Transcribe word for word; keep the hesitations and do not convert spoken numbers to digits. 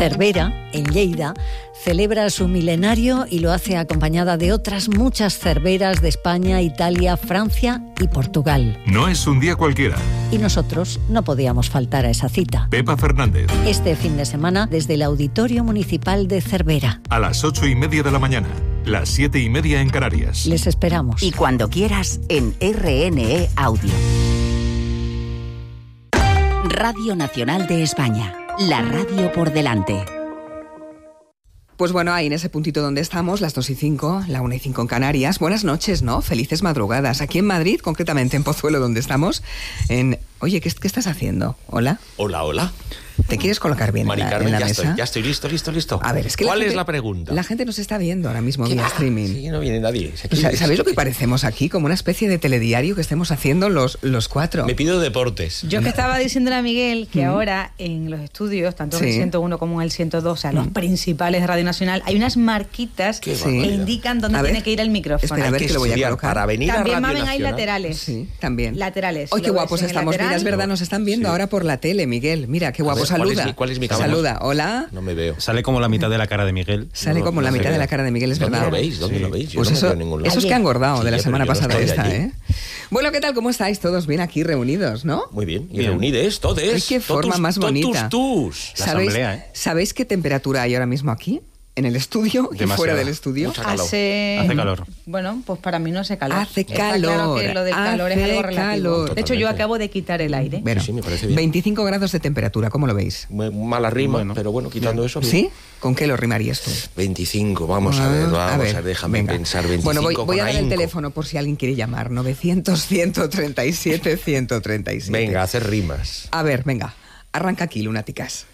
Cervera, en Lleida, celebra su milenario y lo hace acompañada de otras muchas cerveras de España, Italia, Francia y Portugal. No es un día cualquiera. Y nosotros no podíamos faltar a esa cita. Pepa Fernández. Este fin de semana desde el Auditorio Municipal de Cervera. A las ocho y media de la mañana, las siete y media en Canarias. Les esperamos. Y cuando quieras en R N E Audio. Radio Nacional de España. La radio por delante. Pues bueno, ahí en ese puntito donde estamos, las dos y cinco, la una y cinco en Canarias. Buenas noches, ¿no? Felices madrugadas. Aquí en Madrid, concretamente en Pozuelo, donde estamos. En... Oye, ¿qué, qué estás haciendo? ¿Hola? Hola, hola. ¿Te quieres colocar bien Mari en la, Carmen, en la ya mesa? Estoy, ya estoy listo, listo, listo. A ver, es que ¿Cuál la gente, es la pregunta? La gente nos está viendo ahora mismo vía va? streaming. Sí, no viene nadie. O sea, ¿sabéis lo que parecemos aquí? Como una especie de telediario que estemos haciendo los, los cuatro. Me pido deportes. Yo que estaba diciéndole a Miguel que mm. ahora en los estudios, tanto en sí. el ciento uno como en el ciento dos, o sea, mm. los principales de Radio Nacional, hay unas marquitas que sí. indican dónde a tiene ver, que ir el micrófono. Espera, a ver, hay que, que lo voy a colocar. Para venir también, a Radio mamen, Nacional. Hay laterales. Sí, también. Laterales. Oye, qué guapos estamos. Mira, es verdad, nos están viendo sí. ahora por la tele, Miguel. Mira, qué guapo. Ver, Saluda. ¿Cuál es mi, cuál es mi cámara? Saluda. Hola. No me veo. Sale como la mitad de la cara de Miguel. Sale no, como no la mitad ve. de la cara de Miguel, es ¿Dónde verdad. lo veis? ¿Dónde sí. lo veis? Yo pues no eso, me veo en ningún lado. eso es que ha engordado sí, de la semana pasada esta, allí. ¿eh? Bueno, ¿qué tal? ¿Cómo estáis todos? Bien aquí reunidos, ¿no? Muy bien. Y bien. reunides, todos. Ay, qué forma más bonita. Tus, tus. La ¿Sabéis, asamblea, ¿eh? ¿Sabéis qué temperatura hay ahora mismo aquí? ¿En el estudio y Demasiada. fuera del estudio? Mucha calor. Hace... Hace calor. Bueno, pues para mí no hace calor. Hace Está calor. Claro que lo del calor hace es algo relativo. calor. De hecho, yo Totalmente. acabo de quitar el aire. Bueno, Sí, sí, me parece bien. veinticinco grados de temperatura, ¿cómo lo veis? Muy mala rima, Bueno. pero bueno, quitando eso. ¿Sí? ¿Con qué lo rimarías tú? veinticinco, vamos a ver, vamos Ah, a ver, déjame venga. pensar. veinticinco Bueno, voy, voy con a dar el ahínco. teléfono por si alguien quiere llamar. novecientos, ciento treinta y siete, ciento treinta y siete. Venga, hacer rimas. A ver, venga. Arranca aquí, lunáticas.